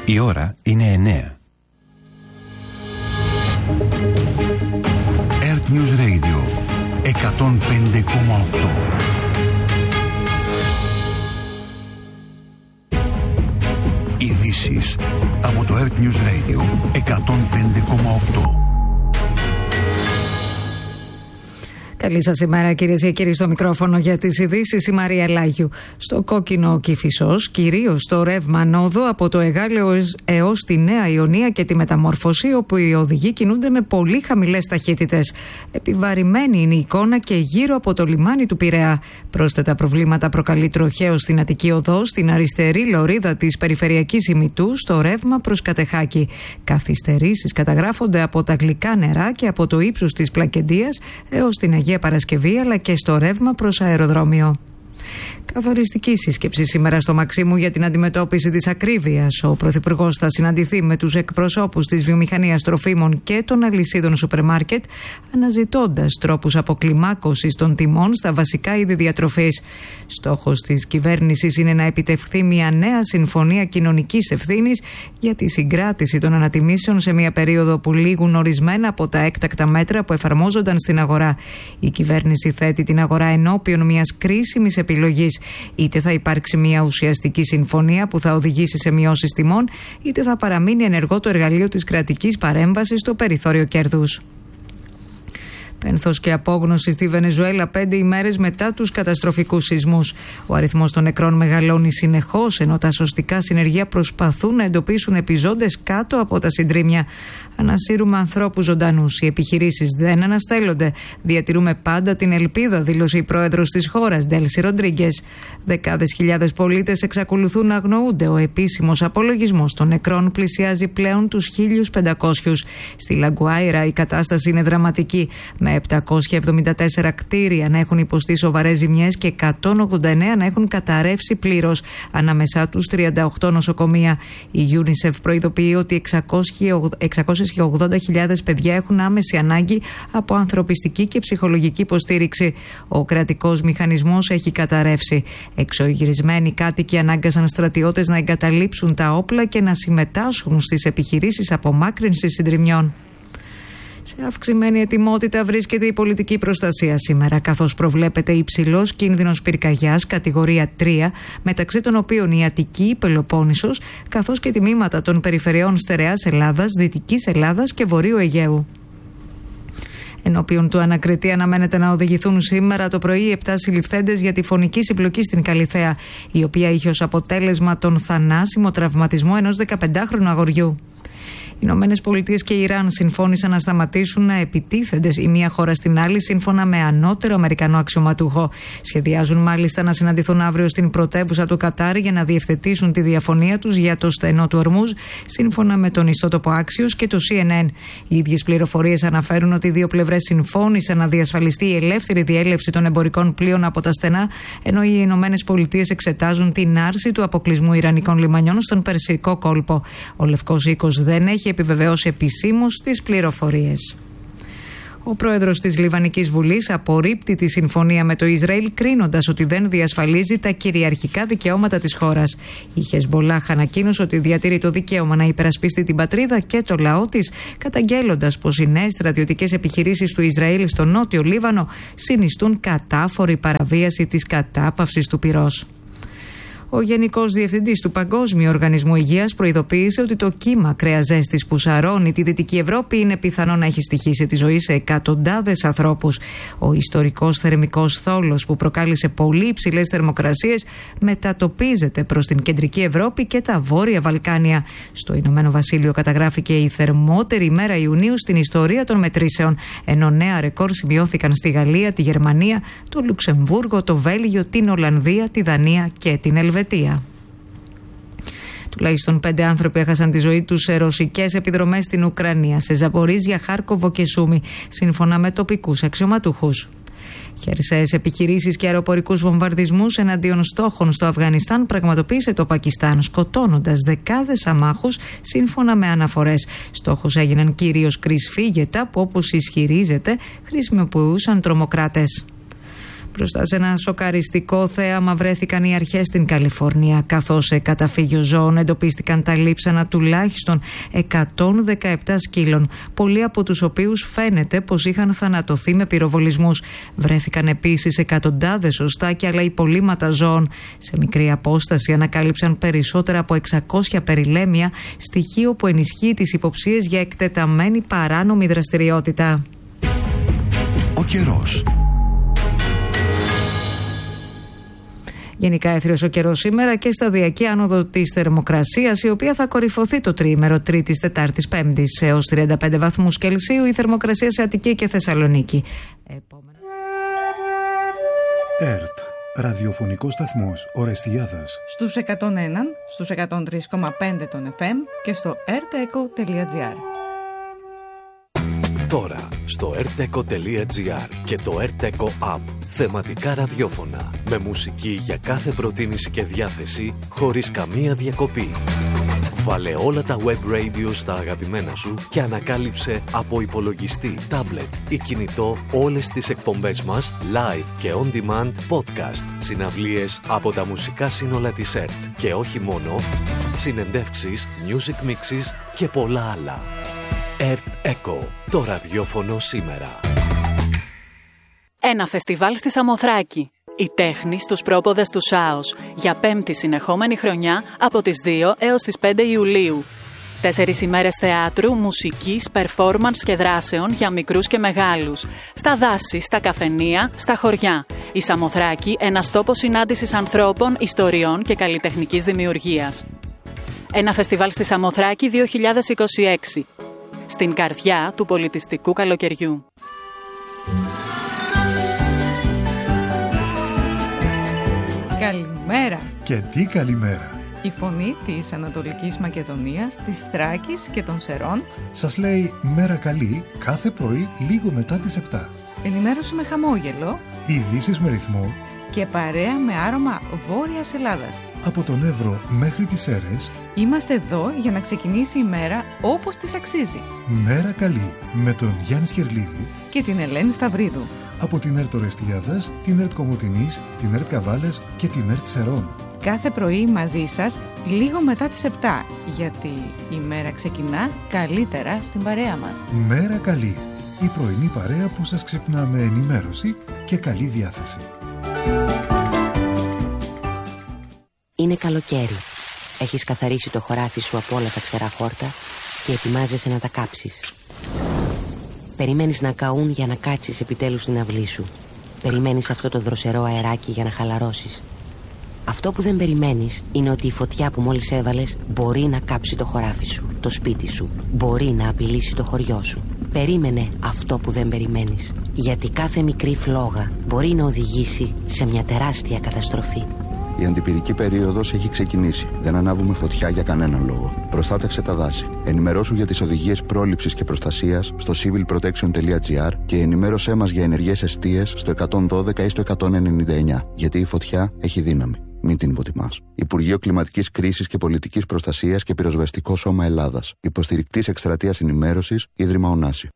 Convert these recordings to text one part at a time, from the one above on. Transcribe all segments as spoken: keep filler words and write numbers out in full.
Η ώρα είναι εννέα. Earth News Radio εκατόν πέντε κόμμα οκτώ. Ειδήσεις από το Earth News Radio εκατόν πέντε κόμμα οκτώ. Καλή σας ημέρα, κυρίες και κύριοι, στο μικρόφωνο για τις ειδήσεις η Μαρία Λάγιου. Στο κόκκινο Κηφισός, κυρίως στο ρεύμα ανόδου από το Εγάλεο έως τη Νέα Ιωνία και τη Μεταμόρφωση, όπου οι οδηγοί κινούνται με πολύ χαμηλές ταχύτητες. Επιβαρημένη είναι η εικόνα και γύρω από το λιμάνι του Πειραιά. Πρόσθετα προβλήματα προκαλεί τροχαίο στην Αττική Οδό, στην αριστερή λωρίδα της περιφερειακής ημιτού, στο ρεύμα προς Κατεχάκη. Καθυστερήσεις καταγράφονται από τα γλυκά νερά και από το ύψος της Πλακεντίας έως την Αγία Παρασκευή, αλλά και στο ρεύμα προς αεροδρόμιο. Καθοριστική σύσκεψη σήμερα στο Μαξίμου για την αντιμετώπιση της ακρίβειας. Ο Πρωθυπουργός θα συναντηθεί με τους εκπροσώπους της βιομηχανίας τροφίμων και των αλυσίδων σούπερ μάρκετ, αναζητώντας τρόπους αποκλιμάκωσης των τιμών στα βασικά είδη διατροφής. Στόχος της κυβέρνησης είναι να επιτευχθεί μια νέα συμφωνία κοινωνικής ευθύνης για τη συγκράτηση των ανατιμήσεων σε μια περίοδο που λήγουν ορισμένα από τα έκτακτα μέτρα που εφαρμόζονταν στην αγορά. Η κυβέρνηση θέτει την αγορά ενώπιον μιας κρίσιμης επιλογής. Είτε θα υπάρξει μια ουσιαστική συμφωνία που θα οδηγήσει σε μειώσεις τιμών, είτε θα παραμείνει ενεργό το εργαλείο της κρατικής παρέμβασης στο περιθώριο κέρδους. Πένθος και απόγνωση στη Βενεζουέλα πέντε ημέρες μετά τους καταστροφικούς σεισμούς. Ο αριθμός των νεκρών μεγαλώνει συνεχώς, ενώ τα σωστικά συνεργεία προσπαθούν να εντοπίσουν επιζώντες κάτω από τα συντρίμμια. Ανασύρουμε ανθρώπους ζωντανούς. Οι επιχειρήσεις δεν αναστέλλονται. Διατηρούμε πάντα την ελπίδα, δήλωσε η πρόεδρος της χώρας, Ντέλση Ροντρίγκες. Δεκάδες χιλιάδες πολίτες εξακολουθούν να αγνοούνται. Ο επίσημος απολογισμός των νεκρών πλησιάζει πλέον τους χίλιους πεντακόσιους. Στη Λαγκουάιρα η κατάσταση είναι δραματική, με επτακόσια εβδομήντα τέσσερα κτίρια να έχουν υποστεί σοβαρές ζημιές και εκατόν ογδόντα εννέα να έχουν καταρρεύσει πλήρως, ανάμεσά τους τριάντα οκτώ νοσοκομεία. Η UNICEF προειδοποιεί ότι εξακόσιες ογδόντα χιλιάδες παιδιά έχουν άμεση ανάγκη από ανθρωπιστική και ψυχολογική υποστήριξη. Ο κρατικός μηχανισμός έχει καταρρεύσει. Εξωγυρισμένοι κάτοικοι ανάγκασαν στρατιώτες να εγκαταλείψουν τα όπλα και να συμμετάσχουν στις επιχειρήσεις απομάκρυνσης συντριμμιών. Σε αυξημένη ετοιμότητα βρίσκεται η πολιτική προστασία σήμερα, καθώς προβλέπεται υψηλός κίνδυνος πυρκαγιάς κατηγορία τρία, μεταξύ των οποίων η Αττική, η Πελοπόννησος, καθώς και τμήματα των περιφερειών Στερεάς Ελλάδας, Δυτικής Ελλάδας και Βορείου Αιγαίου. Ενώπιον του ανακριτή αναμένεται να οδηγηθούν σήμερα το πρωί επτά συλληφθέντες για τη φωνική συμπλοκή στην Καλιθέα, η οποία είχε ως αποτέλεσμα τον θανάσιμο τραυματισμό ενός δεκαπεντάχρονου αγοριού. Οι Ηνωμένες Πολιτείες και η Ιράν συμφώνησαν να σταματήσουν να επιτίθενται η μία χώρα στην άλλη, σύμφωνα με ανώτερο Αμερικανό αξιωματούχο. Σχεδιάζουν μάλιστα να συναντηθούν αύριο στην πρωτεύουσα του Κατάρ για να διευθετήσουν τη διαφωνία τους για το στενό του Ορμούζ, σύμφωνα με τον ιστότοπο Axios και το σι εν εν. Οι ίδιες πληροφορίες αναφέρουν ότι οι δύο πλευρές συμφώνησαν να διασφαλιστεί η ελεύθερη διέλευση των εμπορικών πλοίων από τα στενά, ενώ οι Ηνωμένες Πολιτείες εξετάζουν την άρση του αποκλεισμού ιρανικών λιμανιών στον Περσικό κόλπο. Ο Λευκός Οίκος δεν έχει επιβεβαιώσει επισήμως τις πληροφορίες. Ο πρόεδρος της Λιβανικής Βουλής απορρίπτει τη συμφωνία με το Ισραήλ, κρίνοντας ότι δεν διασφαλίζει τα κυριαρχικά δικαιώματα της χώρας. Η Χεσμπολάχ ανακοίνωσε ότι διατηρεί το δικαίωμα να υπερασπιστεί την πατρίδα και το λαό της, καταγγέλλοντας πως οι νέες στρατιωτικές επιχειρήσεις του Ισραήλ στο νότιο Λίβανο συνιστούν κατάφορη παραβίαση της κατάπαυσης του πυρός. Ο Γενικός Διευθυντής του Παγκόσμιου Οργανισμού Υγείας προειδοποίησε ότι το κύμα κρέας ζέστης που σαρώνει τη Δυτική Ευρώπη είναι πιθανό να έχει στοιχήσει τη ζωή σε εκατοντάδες ανθρώπους. Ο ιστορικός θερμικός θόλος που προκάλεσε πολύ υψηλές θερμοκρασίες μετατοπίζεται προς την Κεντρική Ευρώπη και τα Βόρεια Βαλκάνια. Στο Ηνωμένο Βασίλειο καταγράφηκε η θερμότερη ημέρα Ιουνίου στην ιστορία των μετρήσεων, ενώ νέα ρεκόρ σημειώθηκαν στη Γαλλία, τη Γερμανία, το Λουξεμβούργο, το Βέλγιο, την Ολλανδία, τη Δανία και την Ελβετία. Τουλάχιστον πέντε άνθρωποι έχασαν τη ζωή τους σε ρωσικές επιδρομές στην Ουκρανία, σε Ζαπορίζια, Χάρκοβο και Σούμι, σύμφωνα με τοπικούς αξιωματούχους. Χερσαίες επιχειρήσεις και αεροπορικούς βομβαρδισμούς εναντίον στόχων στο Αφγανιστάν πραγματοποίησε το Πακιστάν, σκοτώνοντας δεκάδες αμάχους, σύμφωνα με αναφορές. Στόχος έγιναν κυρίως κρυσφύγετα που, όπως ισχυρίζεται, χρησιμοποιούσαν τρομοκράτες. Μπροστά σε ένα σοκαριστικό θέαμα βρέθηκαν οι αρχές στην Καλιφόρνια, καθώς σε καταφύγιο ζώων εντοπίστηκαν τα λείψανα τουλάχιστον εκατόν δεκαεπτά σκύλων, πολλοί από τους οποίους φαίνεται πως είχαν θανατωθεί με πυροβολισμούς. Βρέθηκαν επίσης εκατοντάδες οστάκια αλλά υπολείμματα ζώων. Σε μικρή απόσταση ανακάλυψαν περισσότερα από εξακόσια περιλέμια, στοιχείο που ενισχύει τις υποψίες για εκτεταμένη παράνομη δραστηριότητα. Ο καιρός. Γενικά έθριος ο καιρός σήμερα και σταδιακή άνοδο της θερμοκρασίας, η οποία θα κορυφωθεί το τριήμερο Τρίτης, Τετάρτης, Πέμπτης έως τριάντα πέντε βαθμούς Κελσίου η θερμοκρασία σε Αττική και Θεσσαλονίκη. Επόμενα. ΕΡΤ, ραδιοφωνικός σταθμός Ορεστιάδας. Στους εκατόν ένα, στους εκατόν τρία κόμμα πέντε των εφ εμ και στο ερτεκο τελεία τζι άρ. Τώρα στο ερτεκο τελεία τζι άρ και το ερτεκο App. Θεματικά ραδιόφωνα με μουσική για κάθε προτίμηση και διάθεση χωρίς καμία διακοπή. Βάλε όλα τα web radio στα αγαπημένα σου και ανακάλυψε από υπολογιστή, τάμπλετ ή κινητό όλες τις εκπομπές μας live και on demand podcast, συναυλίες από τα μουσικά σύνολα της ΕΡΤ και όχι μόνο, συνεντεύξεις, music mixes και πολλά άλλα. ΕΡΤ Echo, το ραδιόφωνο σήμερα. Ένα φεστιβάλ στη Σαμοθράκη. Η τέχνη στους πρόποδες του Σάος. Για πέμπτη συνεχόμενη χρονιά από τις δύο έως τις πέντε Ιουλίου. Τέσσερις ημέρες θεάτρου, μουσικής, performance και δράσεων για μικρούς και μεγάλους. Στα δάση, στα καφενεία, στα χωριά. Η Σαμοθράκη, ένας τόπος συνάντησης ανθρώπων, ιστοριών και καλλιτεχνικής δημιουργίας. Ένα φεστιβάλ στη Σαμοθράκη δύο χιλιάδες είκοσι έξι. Στην καρδιά του πολιτιστικού καλοκαιριού. Καλημέρα! Και τι καλημέρα! Η φωνή της Ανατολικής Μακεδονίας, της Θράκης και των Σερών σας λέει μέρα καλή κάθε πρωί λίγο μετά τις επτά. Ενημέρωση με χαμόγελο, ειδήσεις με ρυθμό και παρέα με άρωμα Βόρειας Ελλάδας. Από τον Εύρο μέχρι τις Σέρρες είμαστε εδώ για να ξεκινήσει η μέρα όπως της αξίζει. Μέρα καλή με τον Γιάννη Σκερλίδη και την Ελένη Σταυρίδου. Από την ΕΡΤ Ορεστιάδας, την ΕΡΤ Κομοτηνής, την ΕΡΤ Καβάλας και την ΕΡΤ Σερών. Κάθε πρωί μαζί σας λίγο μετά τις επτά, γιατί η μέρα ξεκινά καλύτερα στην παρέα μας. Μέρα καλή, η πρωινή παρέα που σας ξυπνά με ενημέρωση και καλή διάθεση. Είναι καλοκαίρι. Έχεις καθαρίσει το χωράφι σου από όλα τα ξερά χόρτα και ετοιμάζεσαι να τα κάψεις. Περιμένεις να καούν για να κάτσεις επιτέλους στην αυλή σου. Περιμένεις αυτό το δροσερό αεράκι για να χαλαρώσεις. Αυτό που δεν περιμένεις είναι ότι η φωτιά που μόλις έβαλες μπορεί να κάψει το χωράφι σου, το σπίτι σου. Μπορεί να απειλήσει το χωριό σου. Περίμενε αυτό που δεν περιμένεις. Γιατί κάθε μικρή φλόγα μπορεί να οδηγήσει σε μια τεράστια καταστροφή. Η αντιπυρική περίοδος έχει ξεκινήσει. Δεν ανάβουμε φωτιά για κανέναν λόγο. Προστάτευσε τα δάση. Ενημερώσου για τις οδηγίες πρόληψης και προστασίας στο civil protection τελεία τζι άρ και ενημέρωσέ μας για ενεργές εστίες στο εκατόν δώδεκα ή στο εκατόν ενενήντα εννιά. Γιατί η φωτιά έχει δύναμη. Μην την υποτιμάς. Υπουργείο Κλιματικής Κρίσης και Πολιτικής Προστασίας και Πυροσβεστικό Σώμα Ελλάδας. Υποστηρικτής εκστρατείας ενημέρωσης, Ίδρυμα Ωνάση.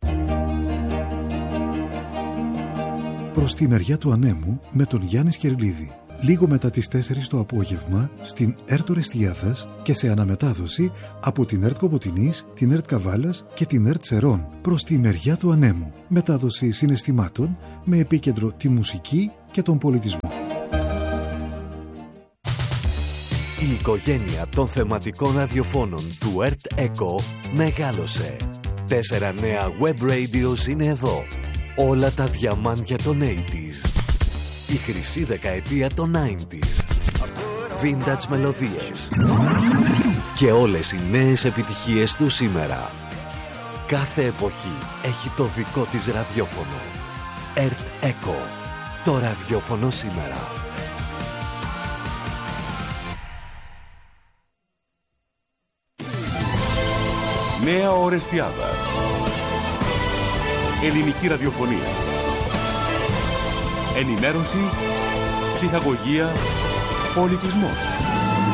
Προς τη μεριά του ανέμου με τον Γιάννη Σκερλίδη. Λίγο μετά τις τέσσερις το απόγευμα στην ΕΡΤ Ορεστιάδας και σε αναμετάδοση από την ΕΡΤ Κομοτηνής, την ΕΡΤ Καβάλας και την ΕΡΤ Σερών. Προς τη μεριά του ανέμου. Μετάδοση συναισθημάτων με επίκεντρο τη μουσική και τον πολιτισμό. Η οικογένεια των θεματικών ραδιοφώνων του ΕΡΤ Echo μεγάλωσε. Τέσσερα νέα web radios είναι εδώ. Όλα τα διαμάντια των ογδόντα. Η χρυσή δεκαετία των ενενήντα. Vintage μελωδίες. Και όλες οι νέες επιτυχίες του σήμερα. Κάθε εποχή έχει το δικό της ραδιόφωνο. ΕΡΤ Echo. Το ραδιόφωνο σήμερα. Νέα Ορεστιάδα. Ελληνική ραδιοφωνία. Ενημέρωση, ψυχαγωγία, πολιτισμός.